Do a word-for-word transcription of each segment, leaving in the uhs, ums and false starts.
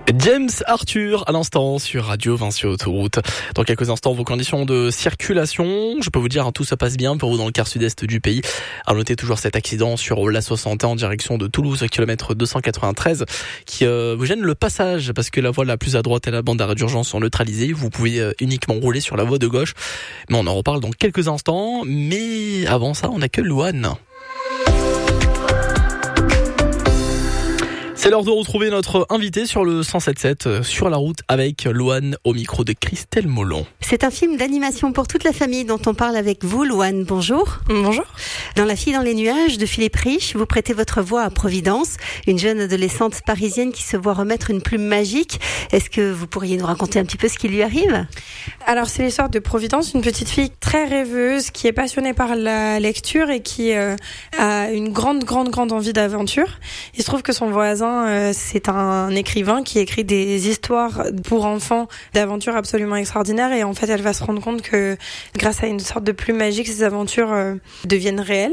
James Arthur à l'instant sur Radio Vinci Autoroute. Dans quelques instants, vos conditions de circulation. Je peux vous dire, tout se passe bien pour vous dans le quart sud-est du pays. À noter toujours cet accident sur l'A soixante et un en direction de Toulouse, kilomètre deux cent quatre-vingt-treize, qui euh, vous gêne le passage parce que la voie la plus à droite et la bande d'arrêt d'urgence sont neutralisées. Vous pouvez euh, uniquement rouler sur la voie de gauche. Mais on en reparle dans quelques instants. Mais avant ça, on accueille Louane. C'est l'heure de retrouver notre invité sur le cent sept sept, sur la route avec Louane au micro de Christelle Molon. C'est un film d'animation pour toute la famille dont on parle avec vous, Louane. Bonjour. Bonjour. Dans La fille dans les nuages de Philippe Rich, vous prêtez votre voix à Providence, une jeune adolescente parisienne qui se voit remettre une plume magique. Est-ce que vous pourriez nous raconter un petit peu ce qui lui arrive ? Alors c'est l'histoire de Providence, une petite fille très rêveuse qui est passionnée par la lecture et qui euh, a une grande, grande, grande envie d'aventure. Il se trouve que son voisin Euh, c'est un écrivain qui écrit des histoires pour enfants d'aventures absolument extraordinaires et en fait elle va se rendre compte que grâce à une sorte de plume magique, ces aventures euh, deviennent réelles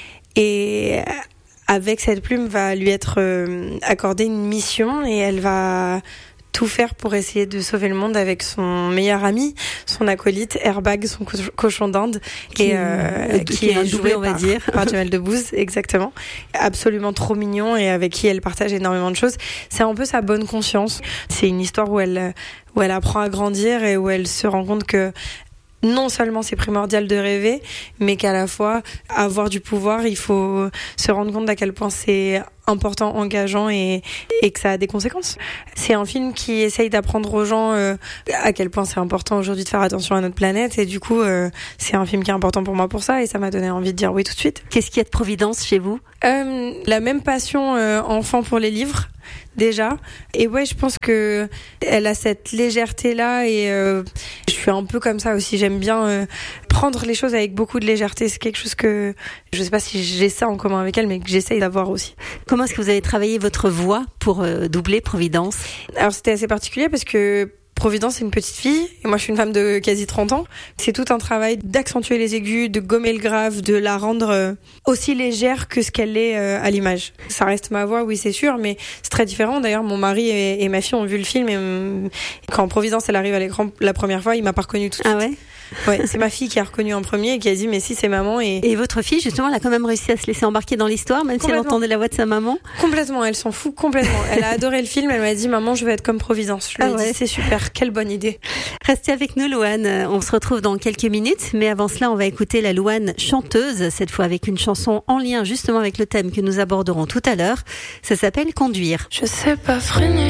et avec cette plume va lui être euh, accordée une mission et elle va tout faire pour essayer de sauver le monde avec son meilleur ami, son acolyte Airbag, son co- cochon d'Inde, qui, et, euh, qui, qui est, est un joué doublé, on va par, dire, par Jamel Debbouze, exactement. Absolument trop mignon et avec qui elle partage énormément de choses. C'est un peu sa bonne conscience. C'est une histoire où elle où elle apprend à grandir et où elle se rend compte que non seulement c'est primordial de rêver, mais qu'à la fois, avoir du pouvoir, il faut se rendre compte à quel point c'est important, engageant et, et que ça a des conséquences. C'est un film qui essaye d'apprendre aux gens euh, à quel point c'est important aujourd'hui de faire attention à notre planète et du coup, euh, c'est un film qui est important pour moi pour ça et ça m'a donné envie de dire oui tout de suite. Qu'est-ce qu'il y a de Providence chez vous ? euh, La même passion euh, enfant pour les livres. Déjà. Et ouais, je pense que elle a cette légèreté-là et euh, je suis un peu comme ça aussi. J'aime bien euh, prendre les choses avec beaucoup de légèreté. C'est quelque chose que je sais pas si j'ai ça en commun avec elle, mais que j'essaye d'avoir aussi. Comment est-ce que vous avez travaillé votre voix pour euh, doubler Providence ? Alors c'était assez particulier parce que Providence, c'est une petite fille, et moi je suis une femme de quasi trente ans. C'est tout un travail d'accentuer les aigus, de gommer le grave, de la rendre euh, aussi légère que ce qu'elle est euh, à l'image. Ça reste ma voix, oui c'est sûr, mais c'est très différent. D'ailleurs, mon mari et, et ma fille ont vu le film, et euh, quand Providence elle arrive à l'écran la première fois, il m'a pas reconnue tout de suite. Ah ouais ? Ouais, c'est ma fille qui a reconnu en premier et qui a dit mais si c'est maman et et votre fille justement elle a quand même réussi à se laisser embarquer dans l'histoire même si elle entendait la voix de sa maman. Complètement, elle s'en fout complètement. Elle a adoré le film, elle m'a dit maman je veux être comme Providence. Je lui ai ah ouais. dit c'est super, quelle bonne idée. Restez avec nous Louane, on se retrouve dans quelques minutes mais avant cela on va écouter la Louane chanteuse, cette fois avec une chanson en lien justement avec le thème que nous aborderons tout à l'heure. Ça s'appelle Conduire. Je sais pas freiner.